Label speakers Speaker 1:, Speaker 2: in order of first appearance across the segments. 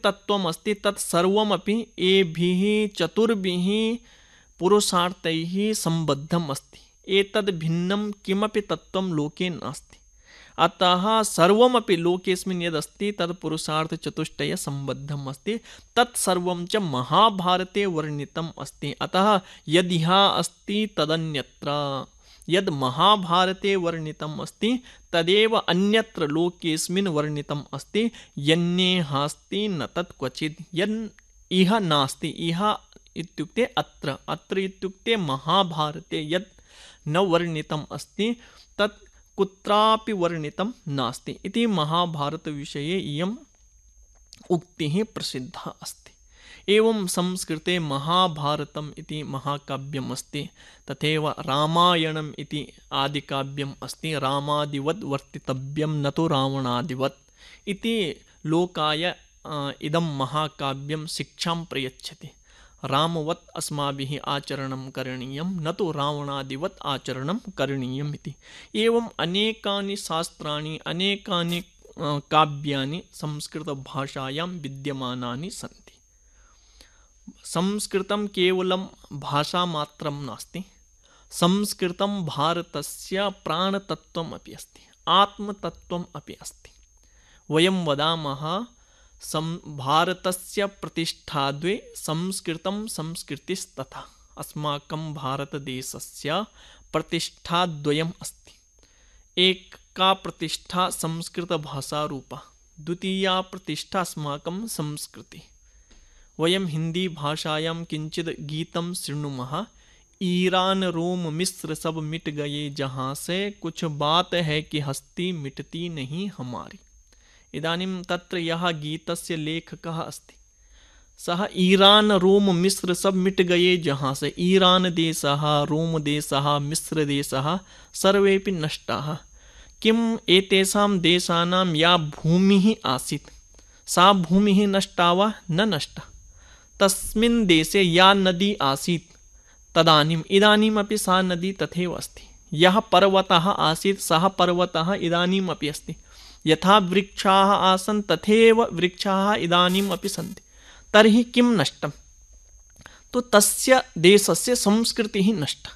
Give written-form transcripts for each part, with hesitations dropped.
Speaker 1: तत्त्वम् अस्ति तत् सर्वमपि एभिः चतुर्भिः पुरुषार्थैः सम्बद्धम् अस्ति। एतद् भिन्नं किमपि तत्त्वं लोके नास्ति। अतः सर्वमपि लोकेऽस्मिन् यदस्ति तत् पुरुषार्थचतुष्टयसम्बद्धम् अस्ति। तत्सर्वं च महाभारते वर्णितम् अस्ति। अतः यदिह अस्ति तदन्यत्र। यद् महाभारते वर्णितम् अस्ति तदेव अन्यत्र लोकेऽस्मिन् वर्णितम् अस्ति। यन्नेहास्ति न तत् क्वचित्। यन् इह नास्ति, इह इत्युक्ते अत्र, अत्र इत्युक्ते महाभारते यत् न वर्णितम् अस्ति तत् कुत्रापि वर्णितं नास्ति इति महाभारतविषये इयम् उक्तिः प्रसिद्धा अस्ति। एवं संस्कृते महाभारतम् इति महाकाव्यम् अस्ति। तथैव रामायणम् इति आदिकाव्यम् अस्ति। रामादिवत् वर्तितव्यं न तु रावणादिवत् इति लोकाय इदं महाकाव्यं शिक्षां प्रयच्छति। रामवत् अस्माभिः आचरणं करणीयं न तु रावणादिवत् आचरणं करणीयम् इति। एवम् अनेकानि शास्त्राणि अनेकानि काव्यानि संस्कृतभाषायां विद्यमानानि सन्ति। संस्कृतं केवलं भाषामात्रं नास्ति। संस्कृतं भारतस्य प्राणतत्त्वम् अपि अस्ति, आत्मतत्त्वम् अपि अस्ति। वयं वदामः भारतस्य प्रतिष्ठा द्वे संस्कृतं संस्कृतिस्तथा। अस्माकं भारतदेशस्य प्रतिष्ठा द्वयम् अस्ति। एका प्रतिष्ठा संस्कृतभाषारूपा, द्वितीया प्रतिष्ठा अस्माकं संस्कृति। वयं हिंदी भाषायां किंचित गीतं शृणुमः। ईरान रोम मिस्र सब मिट गए जहाँ से, कुछ बात है कि हस्ती मिटती नहीं हमारी। इदानीं तत्र यः गीतस्य लेखकः अस्ति सः ईरान रोम मिस्र सब मिट गए जहाँ से। ईरान देशः, रोम देशः, मिस्र देशः सर्वेपि नष्टाः। किम् एतेषां देशानां या भूमिः आसीत् सा भूमिः नष्टा वा न नष्टा। तस्मिन् देशे या नदी आसीत् तदानीम् इदानीमपि सा नदी तथैव अस्ति। यः पर्वतः आसीत् सः पर्वतः इदानीमपि अस्ति। यथा वृक्षाः आसन् तथैव वृक्षाः इदानीमपि सन्ति। तर्हि किं नष्टं? तो तस्य देशस्य संस्कृतिः नष्टा।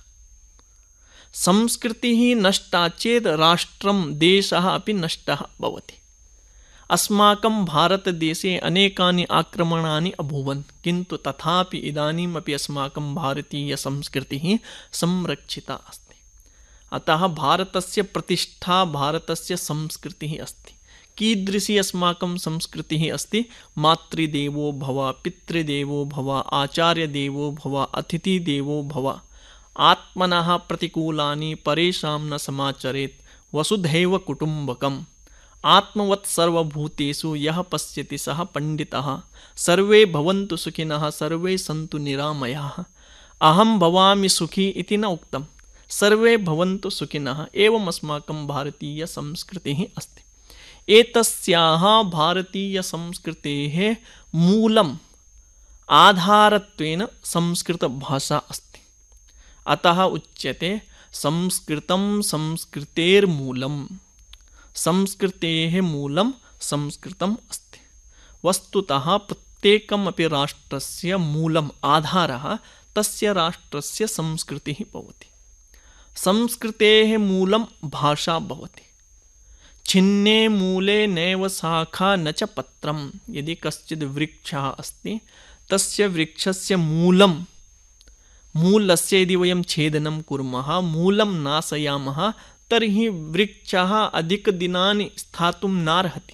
Speaker 1: संस्कृतिः नष्टा चेत् राष्ट्रं देशः अपि नष्टः भवति। अस्माकं भारतदेशे अनेकानि आक्रमणानि अभूवन्, किन्तु तथापि इदानीमपि अस्माकं भारतीयसंस्कृतिः संरक्षिता अस्ति। अतः भारतस्य प्रतिष्ठा भारतस्य संस्कृतिः अस्ति। कीदृशी अस्माकं संस्कृतिः अस्ति? मातृदेवो भव, पितृदेवो भव, आचार्यदेवो भव, अतिथिदेवो भव, आत्मनः प्रतिकूलानि परेषां न समाचरेत्, वसुधैव कुटुम्बकम्, आत्मवत् सर्वभूतेषु यः पश्यति सः पंडितः, सर्वे भवन्तु सुखिनः सर्वे सन्तु निरामयाः। अहं भवामि सुखी इति न उक्तं, सर्वे भवन्तु सुखिनः। एवम् अस्माकं भारतीयसंस्कृतिः अस्ति। एतस्याः भारतीयसंस्कृतेः मूलम् आधारत्वेन संस्कृतभाषा अस्ति। अतः उच्यते संस्कृतं संस्कृतेर्मूलम्। संस्कृतेः मूलं संस्कृतम् अस्ति। वस्तुतः प्रत्येकमपि राष्ट्रस्य मूलम् आधारः तस्य राष्ट्रस्य संस्कृतिः भवति। संस्कृतेः मूलं भाषा भवति। छिन्ने मूले नैव शाखा न च पत्रम्। यदि कश्चित् वृक्षः अस्ति तस्य वृक्षस्य मूलस्य यदि वयं छेदनं कुर्मः, मूलं नाशयामः, तर्हि वृक्षः अधिकदिनानि स्थातुं नार्हति।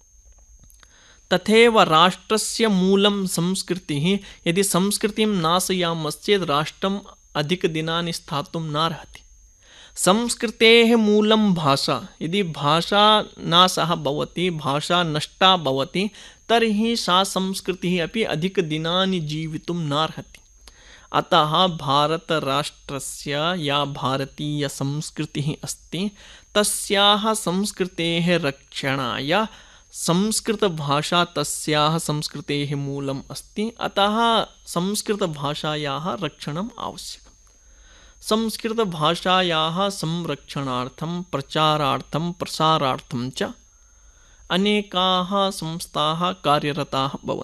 Speaker 1: तथैव राष्ट्रस्य मूलं संस्कृतिः। यदि संस्कृतिं नाशयामश्चेत् राष्ट्रम् अधिकदिनानि स्थातुं नार्हति। संस्कृतेः मूलं भाषा। यदि भाषा नाशः भवति, भाषा नष्टा भवति, तर्हि सा संस्कृतिः अपि अधिकदिनानि जीवितुं नार्हति। अतः भारतराष्ट्रस्य या भारतीयसंस्कृतिः अस्ति तस्याः संस्कृतेः रक्षणाय संस्कृतभाषा तस्याः संस्कृतेः मूलम् अस्ति। अतः संस्कृतभाषायाः रक्षणम् आवश्यकम्। संस्कृतभाषायाः संरक्षणार्थं, प्रचारार्थं, प्रसारार्थं च अनेकाः संस्थाः कार्यरताः भवन्ति।